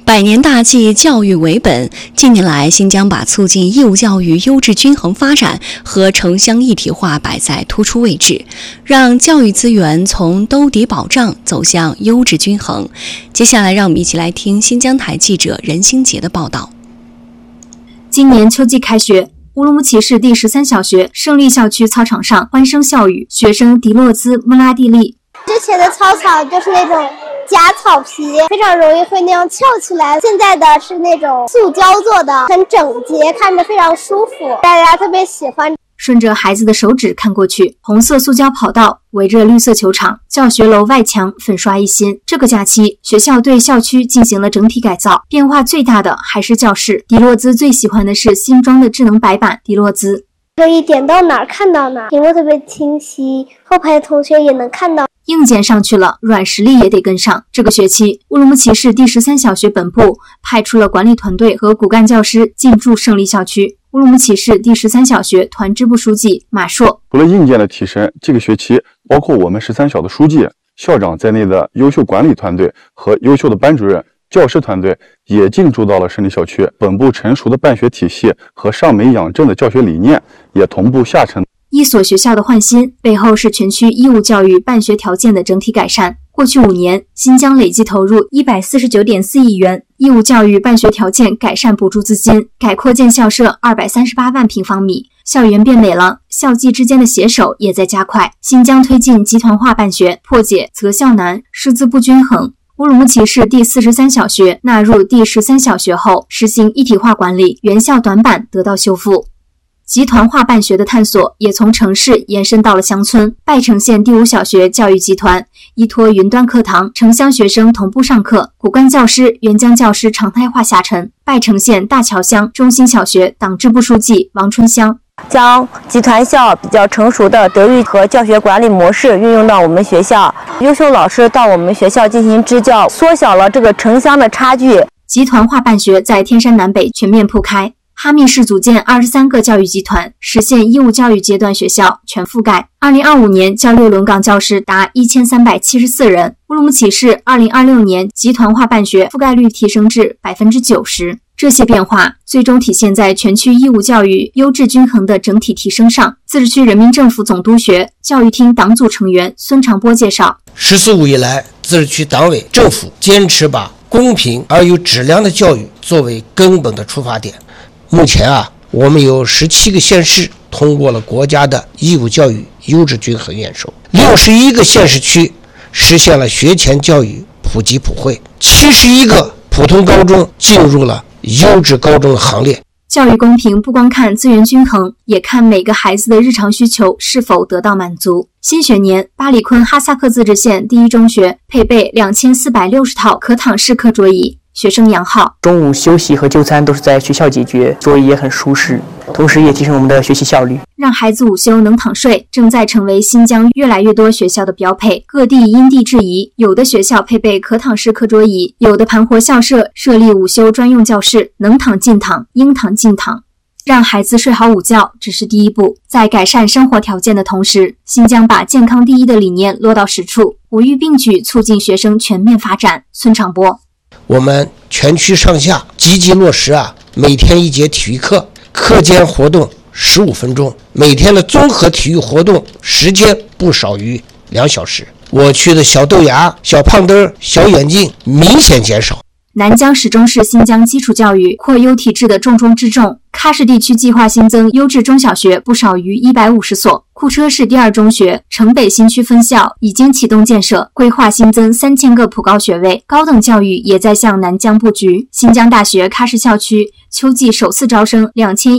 百年大计，教育为本。近年来，新疆把促进义务教育优质均衡发展和城乡一体化摆在突出位置，让教育资源从兜底保障走向优质均衡。接下来，让我们一起来听新疆台记者任兴杰的报道。 今年秋季开学，乌鲁木齐市第13小学胜利校区操场上欢声笑语，学生迪洛兹·穆拉蒂利。 之前的操场就是那种假草皮，非常容易会那样翘起来，现在的是那种塑胶做的，很整洁，看着非常舒服，大家特别喜欢。 顺着孩子的手指看过去，红色塑胶跑道围着绿色球场，教学楼外墙粉刷一新。这个假期，学校对校区进行了整体改造，变化最大的还是教室。迪洛兹最喜欢的是新装的智能白板。迪洛兹可以点到哪儿看到哪儿，屏幕特别清晰，后排的同学也能看到。 硬件上去了，软实力也得跟上。这个学期，乌鲁木齐市第13小学本部派出了管理团队和骨干教师进驻胜利校区。乌鲁木齐市第13小学团支部书记马硕： 除了硬件的提升，这个学期包括我们13小的书记、校长在内的优秀管理团队和优秀的班主任、教师团队也进驻到了胜利校区。本部成熟的办学体系和上美养正的教学理念也同步下沉。 一所学校的换新背后是全区义务教育办学条件的整体改善。过去5年，新疆累计投入149.4亿元义务教育办学条件改善补助资金，改扩建校舍238万平方米，校园变美了，校际之间的携手也在加快。新疆推进集团化办学，破解择校难、师资不均衡。乌鲁木齐市第43小学纳入第13小学后，实行一体化管理，原校短板得到修复。集团化办学的探索也从城市延伸到了乡村。拜城县第5小学教育集团依托云端课堂，城乡学生同步上课，骨干教师、援疆教师常态化下沉。拜城县大桥乡中心小学党支部书记王春香： 将集团校比较成熟的德育和教学管理模式运用到我们学校，优秀老师到我们学校进行支教，缩小了这个城乡的差距。 集团化办学在天山南北全面铺开。哈密市组建23个教育集团，实现义务教育阶段学校全覆盖。2025年教6轮岗教师达1374人。乌鲁木齐市2026年集团化办学覆盖率提升至90%。这些变化最终体现在全区义务教育优质均衡的整体提升上。自治区人民政府总督学教育厅党组成员孙长波介绍 ，“14五”以来，自治区党委政府坚持把公平而有质量的教育作为根本的出发点。目前我们有17个县市通过了国家的义务教育优质均衡验收，61个县市区实现了学前教育普及普惠，71个普通高中进入了优质高中的行列。 教育公平不光看资源均衡，也看每个孩子的日常需求是否得到满足。新学年，巴里坤哈萨克自治县第1中学配备2460套可躺式课桌椅。学生杨浩： 中午休息和就餐都是在学校解决，所以也很舒适，同时也提升我们的学习效率。 让孩子午休能躺睡，正在成为新疆越来越多学校的标配。各地因地制宜，有的学校配备可躺式课桌椅，有的盘活校舍设立午休专用教室，能躺尽躺，应躺尽躺。让孩子睡好午觉只是第一步，在改善生活条件的同时，新疆把健康第一的理念落到实处，五育并举，促进学生全面发展。孙长波： 我们全区上下积极落实每天1节体育课，课间活动15分钟，每天的综合体育活动时间不少于2小时。我区的小豆芽、小胖墩、小眼镜明显减少。 南疆始终是新疆基础教育扩优体制的重中之重。喀什地区计划新增优质中小学不少于150所。库车市第2中学城北新区分校已经启动建设，规划新增3000个普高学位。高等教育也在向南疆布局。新疆大学喀什校区秋季首次招生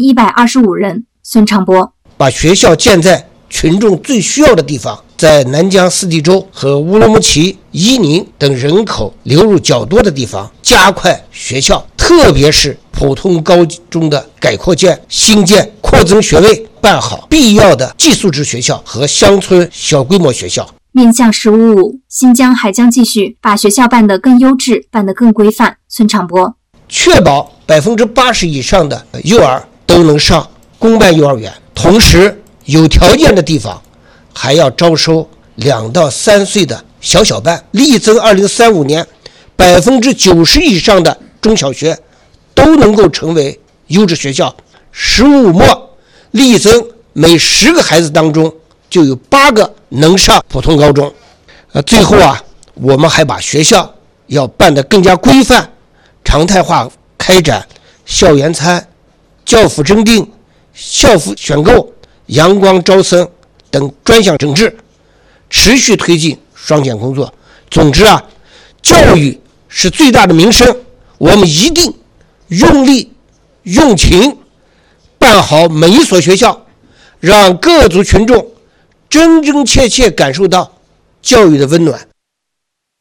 2125人。孙长波： 把学校建在群众最需要的地方，在南疆四地州和乌鲁木齐、伊宁等人口流入较多的地方加快学校，特别是普通高中的改扩建、新建、扩增学位，办好必要的寄宿制学校和乡村小规模学校。 面向15五，新疆还将继续把学校办得更优质，办得更规范。孙长波： 确保80%以上的幼儿都能上公办幼儿园，同时有条件的地方还要招收2到3岁的小班，力争2035年90%以上的中小学都能够成为优质学校，15末力争每10个孩子当中就有8个能上普通高中。最后啊，我们还把学校要办得更加规范，常态化开展校园餐、教辅征订、校服选购、阳光招生等专项整治，持续推进双减工作。总之啊，教育是最大的民生，我们一定用力用情办好每一所学校，让各族群众真真切切感受到教育的温暖。